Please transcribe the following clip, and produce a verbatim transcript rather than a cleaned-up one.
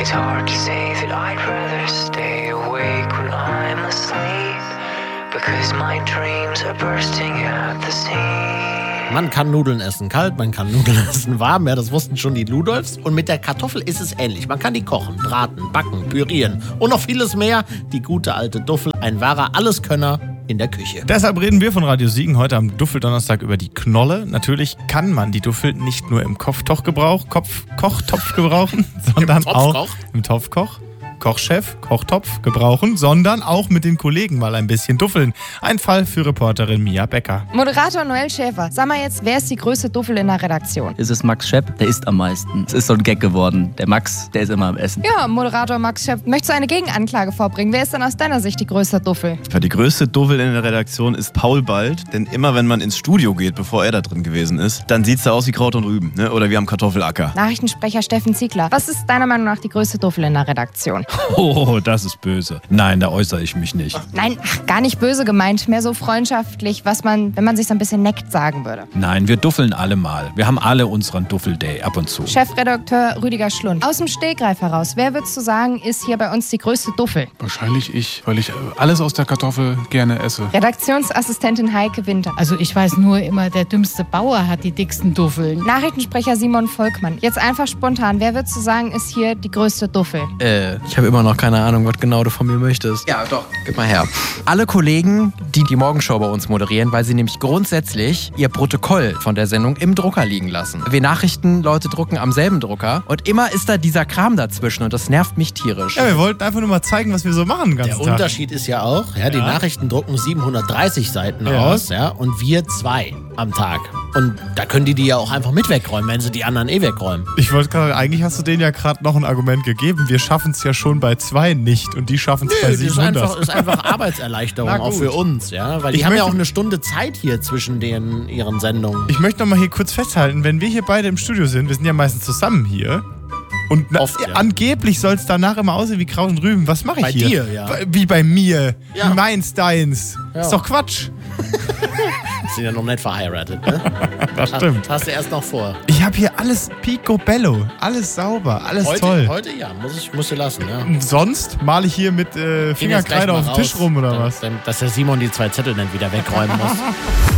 It's hard to say that I'd rather stay awake when I'm asleep, because my dreams are bursting at the seams. Man kann Nudeln essen kalt, man kann Nudeln essen warm, ja, das wussten schon die Ludolfs. Und mit der Kartoffel ist es ähnlich. Man kann die kochen, braten, backen, pürieren und noch vieles mehr. Die gute alte Duffel, ein wahrer Alleskönner in der Küche. Deshalb reden wir von Radio Siegen heute am Duffeldonnerstag über die Knolle. Natürlich kann man die Duffel nicht nur im Kochtopf Kopf, Kochtopf gebrauchen, sondern auch im Topfkoch. Kochchef, Kochtopf gebrauchen, sondern auch mit den Kollegen mal ein bisschen duffeln. Ein Fall für Reporterin Mia Becker. Moderator Noel Schäfer, sag mal jetzt, wer ist die größte Duffel in der Redaktion? Es ist Max Schepp, der isst am meisten. Es ist so ein Gag geworden. Der Max, der ist immer am Essen. Ja, Moderator Max Schepp, möchtest du eine Gegenanklage vorbringen? Wer ist denn aus deiner Sicht die größte Duffel? Ja, die größte Duffel in der Redaktion ist Paul Bald, denn immer wenn man ins Studio geht, bevor er da drin gewesen ist, dann sieht's da aus wie Kraut und Rüben, ne? Oder wie am Kartoffelacker. Nachrichtensprecher Steffen Ziegler, was ist deiner Meinung nach die größte Duffel in der Redaktion? Oh, das ist böse. Nein, da äußere ich mich nicht. Nein, ach, gar nicht böse gemeint, mehr so freundschaftlich, was man, wenn man sich so ein bisschen neckt, sagen würde. Nein, wir duffeln alle mal. Wir haben alle unseren Duffel-Day ab und zu. Chefredakteur Rüdiger Schlund, aus dem Stegreif heraus, wer würdest du sagen, ist hier bei uns die größte Duffel? Wahrscheinlich ich, weil ich alles aus der Kartoffel gerne esse. Redaktionsassistentin Heike Winter. Also ich weiß nur immer, der dümmste Bauer hat die dicksten Duffeln. Nachrichtensprecher Simon Volkmann. Jetzt einfach spontan, wer würdest du sagen, ist hier die größte Duffel? Äh, ich habe immer noch keine Ahnung, was genau du von mir möchtest. Ja, doch, gib mal her. Alle Kollegen, die die Morgenshow bei uns moderieren, weil sie nämlich grundsätzlich ihr Protokoll von der Sendung im Drucker liegen lassen. Wir Nachrichtenleute drucken am selben Drucker und immer ist da dieser Kram dazwischen und das nervt mich tierisch. Ja, wir wollten einfach nur mal zeigen, was wir so machen den ganzen Der Tag. Unterschied ist ja auch, ja, die Ja. Nachrichten drucken siebenhundertdreißig Seiten Ja. aus, ja, und wir zwei am Tag. Und da können die die ja auch einfach mit wegräumen, wenn sie die anderen eh wegräumen. Ich wollte gerade, eigentlich hast du denen ja gerade noch ein Argument gegeben. Wir schaffen es ja schon bei zwei nicht und die schaffen es bei Das ist siebenhundert. einfach, ist einfach Arbeitserleichterung Na auch gut. für uns, ja, weil die Ich haben ja möchte- auch eine Stunde Zeit hier zwischen den ihren Sendungen. Ich möchte noch mal hier kurz festhalten, wenn wir hier beide im Studio sind, wir sind ja meistens zusammen hier. Und na, Oft, ja. angeblich soll es danach immer aussehen wie Kraut und Rüben. Was mache ich Bei hier? dir, ja. Wie bei mir. Ja. Wie meins, deins. Ja. Ist doch Quatsch. Sind ja noch nicht verheiratet, ne? Das stimmt. Das hast du erst noch vor. Ich habe hier alles picobello. Alles sauber. Alles Heute, toll. heute ja, muss ich musst du lassen, ja. Und sonst male ich hier mit äh, Gehen jetzt gleich Fingerkreide mal auf den raus, Tisch rum oder dann- was? Dann, dass der Simon die zwei Zettel dann wieder wegräumen muss.